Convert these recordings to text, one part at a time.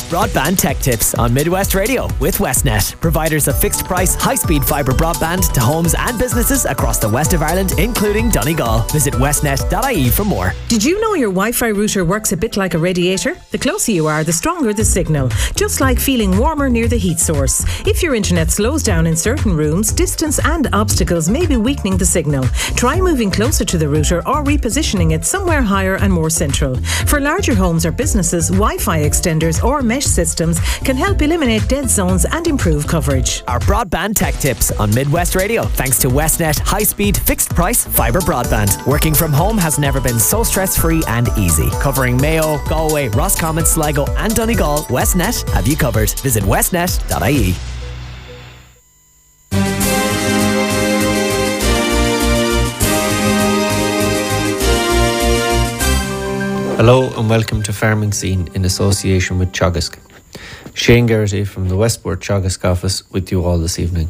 Broadband Tech Tips on Midwest Radio with Westnet, providers of fixed price, high-speed fibre broadband to homes and businesses across the west of Ireland, including Donegal. Visit westnet.ie for more. Did you know your Wi-Fi router works a bit like a radiator? The closer you are, the stronger the signal, just like feeling warmer near the heat source. If your internet slows down in certain rooms, distance and obstacles may be weakening the signal. Try moving closer to the router or repositioning it somewhere higher and more central. For larger homes or businesses, Wi-Fi extenders or mesh systems can help eliminate dead zones and improve coverage. Our Broadband Tech Tips on Midwest Radio, thanks to Westnet high-speed, fixed-price fibre broadband. Working from home has never been so stress-free and easy. Covering Mayo, Galway, Roscommon, Sligo and Donegal, Westnet have you covered. Visit westnet.ie. Hello and welcome to Farming Scene in association with Teagasc. Shane Geraghty from the Westport Teagasc office with you all this evening.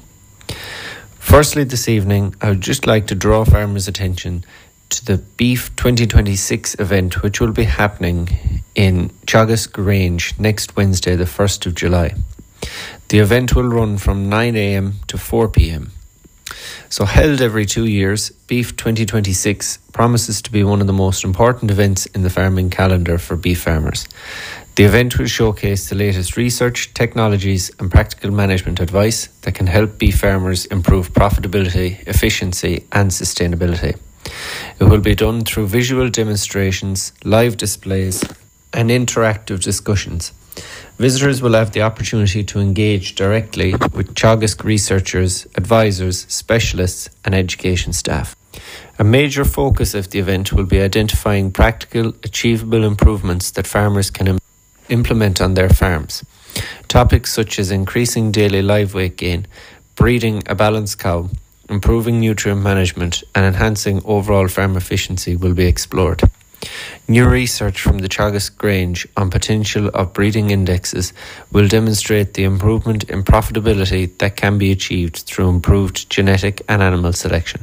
Firstly this evening I would just like to draw farmers' attention to the Beef 2026 event which will be happening in Teagasc Grange next Wednesday the 1st of July. The event will run from 9 a.m. to 4 p.m. So held every 2 years, Beef 2026 promises to be one of the most important events in the farming calendar for beef farmers. The event will showcase the latest research, technologies and practical management advice that can help beef farmers improve profitability, efficiency and sustainability. It will be done through visual demonstrations, live displays and interactive discussions. Visitors will have the opportunity to engage directly with Teagasc researchers, advisors, specialists and education staff. A major focus of the event will be identifying practical, achievable improvements that farmers can implement on their farms. Topics such as increasing daily live weight gain, breeding a balanced cow, improving nutrient management and enhancing overall farm efficiency will be explored. New research from the Teagasc Grange on potential of breeding indexes will demonstrate the improvement in profitability that can be achieved through improved genetic and animal selection.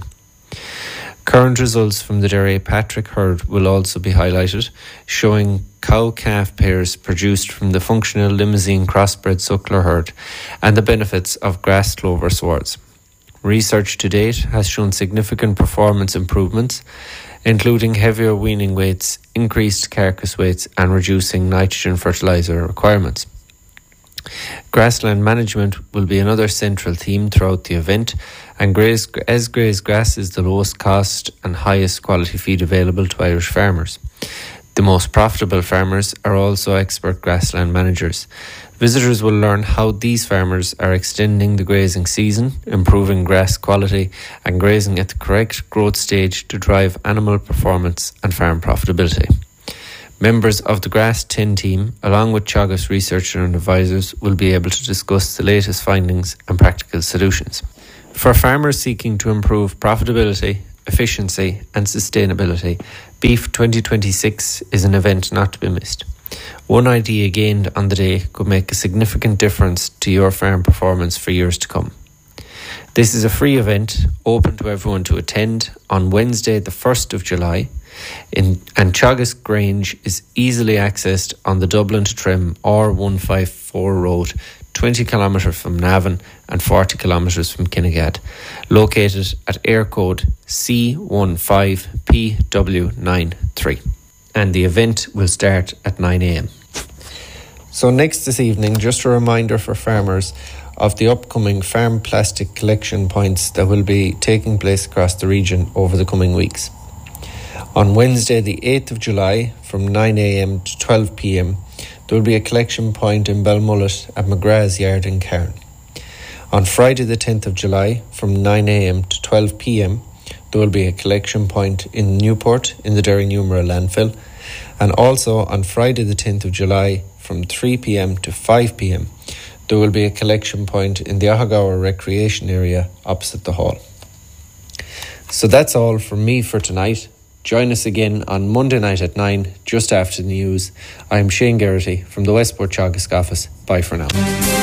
Current results from the Derry Patrick herd will also be highlighted, showing cow-calf pairs produced from the functional Limousin crossbred suckler herd and the benefits of grass clover swards. Research to date has shown significant performance improvements, including heavier weaning weights, increased carcass weights and reducing nitrogen fertiliser requirements. Grassland management will be another central theme throughout the event, and graze grass is the lowest cost and highest quality feed available to Irish farmers. The most profitable farmers are also expert grassland managers. Visitors will learn how these farmers are extending the grazing season, improving grass quality and grazing at the correct growth stage to drive animal performance and farm profitability. Members of the Grass 10 team, along with Teagasc researchers and advisors, will be able to discuss the latest findings and practical solutions. For farmers seeking to improve profitability, efficiency and sustainability, Beef 2026 is an event not to be missed. One idea gained on the day could make a significant difference to your farm performance for years to come. This is a free event open to everyone to attend on Wednesday the 1st of July and Teagasc Grange is easily accessed on the Dublin to Trim R154 road, 20 km from Navan and 40 km from Kinnegad, located at air code C15PW93. And the event will start at 9 a.m. So next this evening, just a reminder for farmers of the upcoming farm plastic collection points that will be taking place across the region over the coming weeks. On Wednesday the 8th of July from 9 a.m. to 12 p.m. there will be a collection point in Belmullet at McGrath's Yard in Cairn. On Friday the 10th of July from 9 a.m. to 12 p.m. there will be a collection point in Newport in the Derry Numera landfill, and also on Friday the 10th of July from 3 p.m. to 5 p.m. there will be a collection point in the Ahagowra recreation area opposite the hall. So that's all from me for tonight. Join us again on Monday night at 9, just after the news. I'm Shane Geraghty from the Westport Teagasc office. Bye for now.